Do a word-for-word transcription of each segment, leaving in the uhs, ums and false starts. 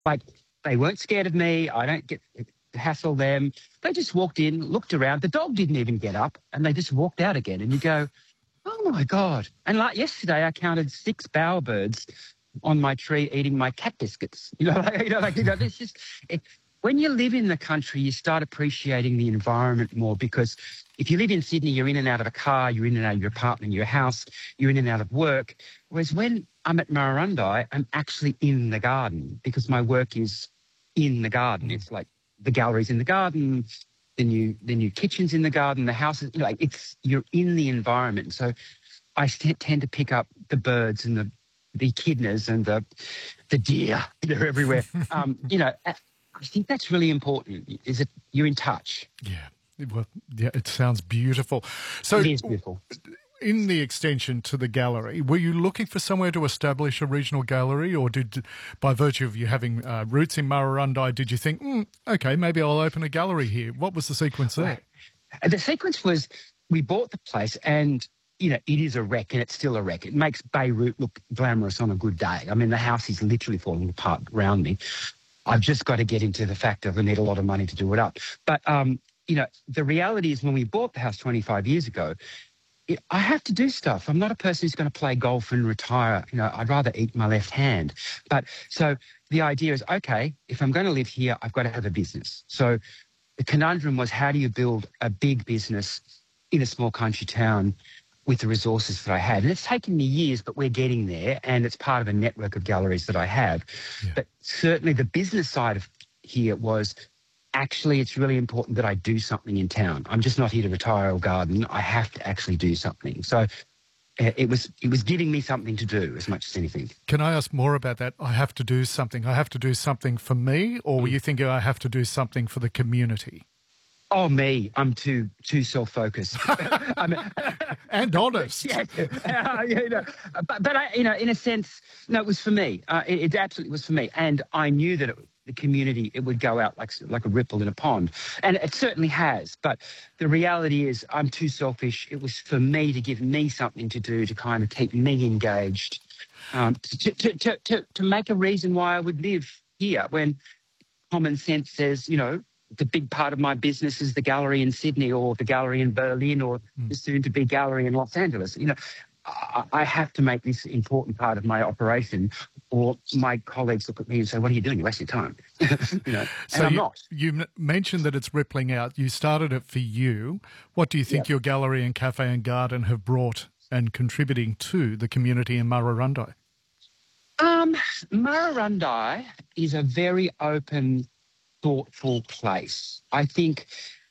Like, they weren't scared of me. I don't get to hassle them. They just walked in, looked around. The dog didn't even get up, and they just walked out again. And you go, oh, my God. And like yesterday, I counted six bowerbirds on my tree eating my cat biscuits. You know, like, you know, like, you know, there's just... It, when you live in the country, you start appreciating the environment more, because if you live in Sydney, you're in and out of a car, you're in and out of your apartment, your house, you're in and out of work. Whereas when I'm at Murrurundi, I'm actually in the garden, because my work is in the garden. It's like the gallery's in the garden, the new the new kitchen's in the garden, the house is, you know, like, it's, you're in the environment. So I st- tend to pick up the birds and the the echidnas and the the deer. They're everywhere. um, you know. I think that's really important, is that you're in touch. Yeah, well, yeah, it sounds beautiful. So, it is beautiful. In the extension to the gallery, were you looking for somewhere to establish a regional gallery, or did, by virtue of you having uh, roots in Murrurundi, did you think, mm, okay, maybe I'll open a gallery here? What was the sequence there? Right. The sequence was, we bought the place, and you know, it is a wreck, and it's still a wreck. It makes Beirut look glamorous on a good day. I mean, the house is literally falling apart around me. I've just got to get into the fact of I need a lot of money to do it up. But, um, you know, the reality is when we bought the house twenty-five years ago, it, I have to do stuff. I'm not a person who's going to play golf and retire. You know, I'd rather eat my left hand. But so the idea is, okay, if I'm going to live here, I've got to have a business. So the conundrum was, how do you build a big business in a small country town with the resources that I had? And it's taken me years, but we're getting there, and it's part of a network of galleries that I have. Yeah. But certainly the business side of here was, actually, it's really important that I do something in town. I'm just not here to retire or garden. I have to actually do something. So uh, it was it was giving me something to do as much as anything. Can I ask more about that? I have to do something. I have to do something for me, or were you thinking I have to do something for the community? Oh, me. I'm too too self-focused. I mean, and honest. Yeah, uh, you know, but, but I, you know, in a sense, no, it was for me. Uh, it, it absolutely was for me. And I knew that it, the community, it would go out like, like a ripple in a pond. And it certainly has. But the reality is I'm too selfish. It was for me to give me something to do to kind of keep me engaged, um, to, to, to, to, to make a reason why I would live here, when common sense says, you know, the big part of my business is the gallery in Sydney, or the gallery in Berlin, or mm. the soon-to-be gallery in Los Angeles. You know, I, I have to make this important part of my operation, or my colleagues look at me and say, what are you doing? You're wasting time. you know, so and I'm you, not. You mentioned that it's rippling out. You started it for you. What do you think yep. your gallery and cafe and garden have brought and contributing to the community in Murrurundi? Um, Murrurundi is a very open, thoughtful place. I think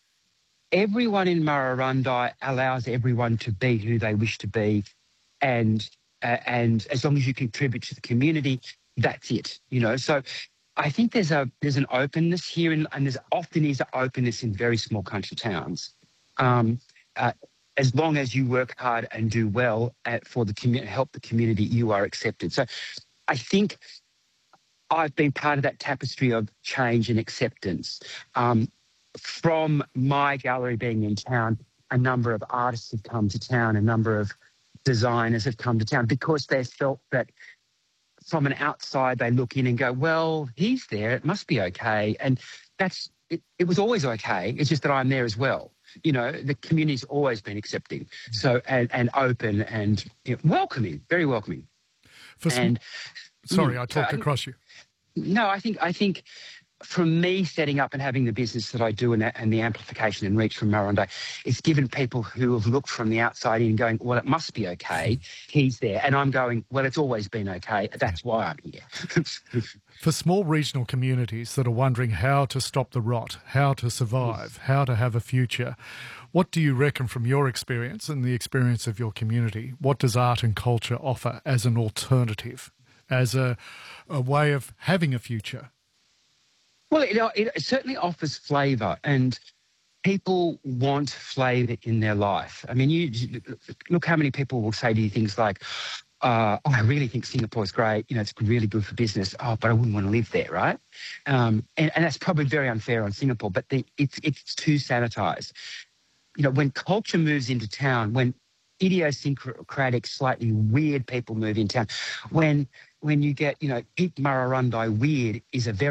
everyone in Murrurundi allows everyone to be who they wish to be, and uh, and as long as you contribute to the community, that's it. You know, so I think there's a there's an openness here, in, and there's often is an openness in very small country towns. Um, uh, as long as you work hard and do well at, for the community, help the community, you are accepted. So I think I've been part of that tapestry of change and acceptance. Um, from my gallery being in town, a number of artists have come to town, a number of designers have come to town, because they felt that from an outside they look in and go, well, he's there, it must be okay. And that's it, it was always okay. It's just that I'm there as well. You know, the community's always been accepting, so and, and open and you know, welcoming, very welcoming. For some, and sorry, I talked uh, across you. No, I think I think from me setting up and having the business that I do, and, and the amplification and reach from Murrurundi, it's given people who have looked from the outside in going, well, it must be okay. He's there. And I'm going, well, it's always been okay. That's why I'm here. For small regional communities that are wondering how to stop the rot, how to survive, yes. how to have a future, what do you reckon from your experience and the experience of your community, what does art and culture offer as an alternative, as a, a way of having a future? Well, it, it certainly offers flavour, and people want flavour in their life. I mean, you look how many people will say to you things like, uh, oh, I really think Singapore's great, you know, it's really good for business, oh, but I wouldn't want to live there, right? Um, and, and that's probably very unfair on Singapore, but the, it's, it's too sanitised. You know, when culture moves into town, when idiosyncratic, slightly weird people move in town, when when you get, you know, Peak Murrurundi Weird is a very